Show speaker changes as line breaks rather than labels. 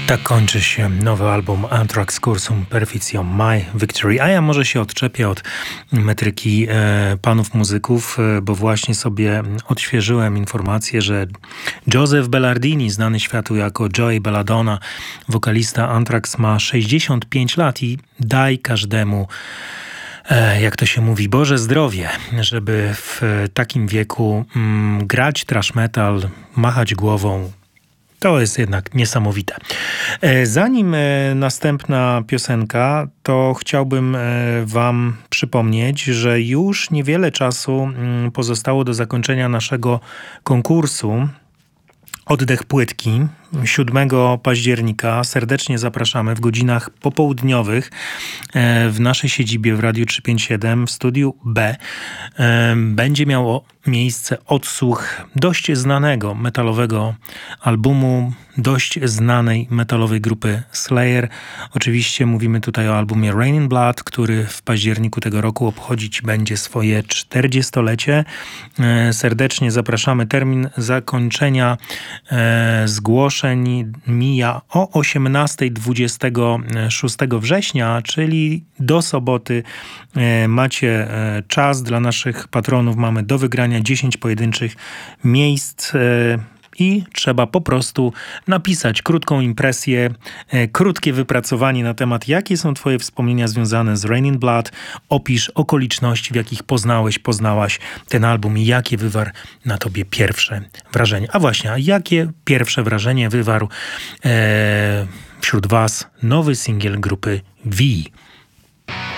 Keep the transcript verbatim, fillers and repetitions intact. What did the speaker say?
Tak kończy się nowy album Anthrax Cursum Perficium My Victory, a ja może się odczepię od metryki e, panów muzyków, e, bo właśnie sobie odświeżyłem informację, że Joseph Bellardini, znany światu jako Joey Belladonna, wokalista Anthrax, ma sześćdziesiąt pięć lat i daj każdemu, e, jak to się mówi, Boże zdrowie, żeby w takim wieku mm, grać thrash metal, machać głową. To jest jednak niesamowite. Zanim następna piosenka, to chciałbym wam przypomnieć, że już niewiele czasu pozostało do zakończenia naszego konkursu Oddech Płytki. siódmego października serdecznie zapraszamy w godzinach popołudniowych w naszej siedzibie w Radiu trzysta pięćdziesiąt siedem w studiu B. Będzie miało miejsce odsłuch dość znanego metalowego albumu, dość znanej metalowej grupy Slayer. Oczywiście mówimy tutaj o albumie Rain in Blood, który w październiku tego roku obchodzić będzie swoje czterdziestolecie. Serdecznie zapraszamy. Termin zakończenia zgłoszeń mija o osiemnastego dwudziestego szóstego września, czyli do soboty macie czas. Dla naszych patronów mamy do wygrania dziesięć pojedynczych miejsc i trzeba po prostu napisać krótką impresję, krótkie wypracowanie na temat, jakie są twoje wspomnienia związane z Rain in Blood. Opisz okoliczności, w jakich poznałeś, poznałaś ten album i jakie wywarł na tobie pierwsze wrażenie. A właśnie, a jakie pierwsze wrażenie wywarł e, wśród was nowy singiel grupy V?